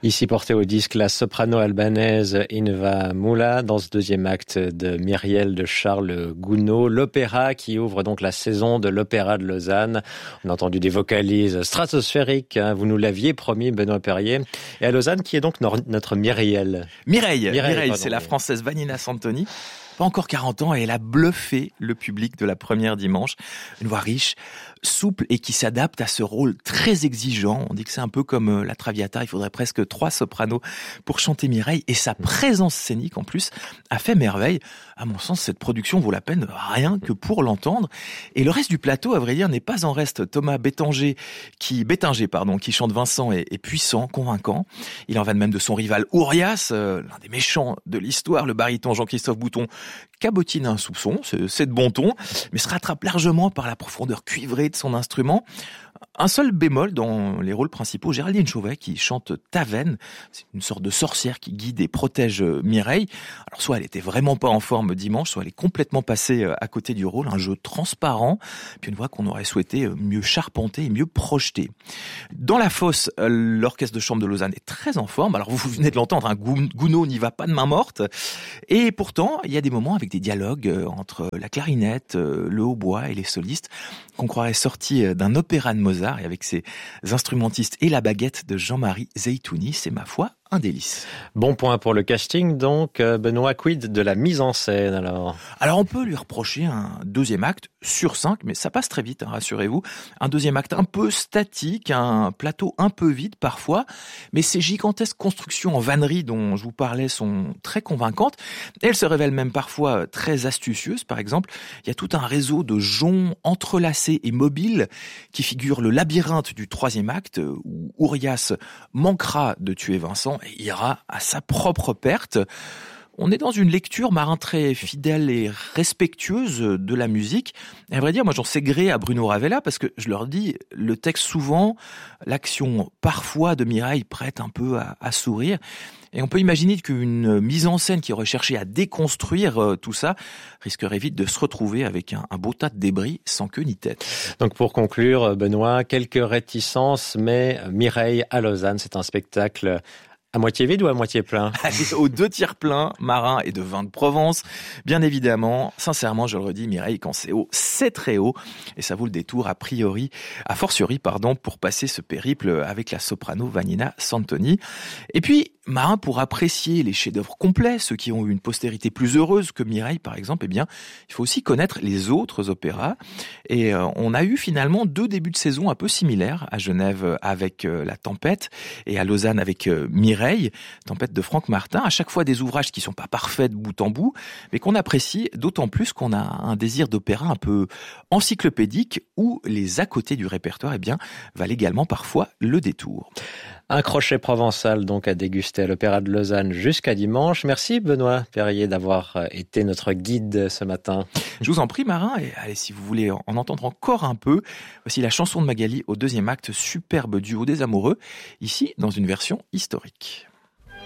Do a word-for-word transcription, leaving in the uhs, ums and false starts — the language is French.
Ici portée au disque la soprano albanaise Inva Moula dans ce deuxième acte de Myriel de Charles Gounod, l'opéra qui ouvre donc la saison de l'Opéra de Lausanne. On a entendu des vocalises stratosphériques, hein, vous nous l'aviez promis Benoît Perrier. Et à Lausanne, qui est donc notre Myriel Mireille, Mireille, Mireille c'est la française Vanina Santoni. Pas encore quarante ans et elle a bluffé le public de la première dimanche. Une voix riche, souple et qui s'adapte à ce rôle très exigeant. On dit que c'est un peu comme la Traviata, il faudrait presque trois sopranos pour chanter Mireille. Et sa présence scénique, en plus, a fait merveille. À mon sens, cette production vaut la peine rien que pour l'entendre. Et le reste du plateau, à vrai dire, n'est pas en reste. Thomas Bétanger, qui, Bétinger, pardon, qui chante Vincent, est, est puissant, convaincant. Il en va de même de son rival Ourias, euh, l'un des méchants de l'histoire, le baryton Jean-Christophe Bouton, cabotine un soupçon, c'est, c'est de bon ton, mais se rattrape largement par la profondeur cuivrée de son instrument. Un seul bémol dans les rôles principaux, Géraldine Chauvet qui chante Taven, c'est une sorte de sorcière qui guide et protège Mireille. Alors soit elle était vraiment pas en forme dimanche, soit elle est complètement passée à côté du rôle, un jeu transparent, puis une voix qu'on aurait souhaité mieux charpenter et mieux projeter. Dans la fosse, l'orchestre de chambre de Lausanne est très en forme, alors vous venez de l'entendre, hein, Gounod n'y va pas de main morte, et pourtant il y a des moments avec des dialogues entre la clarinette, le hautbois et les solistes qu'on croirait sortis d'un opéra de Mozart et avec ses instrumentistes et la baguette de Jean-Marie Zeitouni, c'est ma foi un délice. Bon point pour le casting, donc. Benoît, quid de la mise en scène, alors? Alors, on peut lui reprocher un deuxième acte sur cinq, mais ça passe très vite, hein, rassurez-vous. Un deuxième acte un peu statique, un plateau un peu vide parfois, mais ces gigantesques constructions en vannerie dont je vous parlais sont très convaincantes. Elles se révèlent même parfois très astucieuses. Par exemple, il y a tout un réseau de joncs entrelacés et mobiles qui figurent le labyrinthe du troisième acte, où Ourias manquera de tuer Vincent et ira à sa propre perte. On est dans une lecture, Marin, très fidèle et respectueuse de la musique. Et à vrai dire, moi j'en sais gré à Bruno Ravella parce que je leur dis, le texte souvent, l'action parfois de Mireille prête un peu à, à sourire. Et on peut imaginer qu'une mise en scène qui aurait cherché à déconstruire euh, tout ça risquerait vite de se retrouver avec un, un beau tas de débris sans queue ni tête. Donc pour conclure, Benoît, quelques réticences, mais Mireille à Lausanne, c'est un spectacle à moitié vide ou à moitié plein? Aux deux tiers pleins, Marin et de vin de Provence. Bien évidemment, sincèrement, je le redis, Mireille, quand c'est haut, c'est très haut. Et ça vaut le détour, a priori, a fortiori, pardon, pour passer ce périple avec la soprano Vanina Santoni. Et puis, Marin, pour apprécier les chefs-d'œuvre complets, ceux qui ont eu une postérité plus heureuse que Mireille, par exemple, eh bien, il faut aussi connaître les autres opéras. Et euh, on a eu finalement deux débuts de saison un peu similaires, à Genève avec euh, La Tempête et à Lausanne avec euh, Mireille, Tempête de Franck Martin. À chaque fois des ouvrages qui sont pas parfaits de bout en bout, mais qu'on apprécie d'autant plus qu'on a un désir d'opéra un peu encyclopédique où les à côté du répertoire, eh bien, valent également parfois le détour. Un crochet provençal donc à déguster à l'Opéra de Lausanne jusqu'à dimanche. Merci Benoît Perrier d'avoir été notre guide ce matin. Je vous en prie Marin, et allez, si vous voulez en entendre encore un peu, voici la chanson de Magali au deuxième acte, superbe duo des amoureux, ici dans une version historique.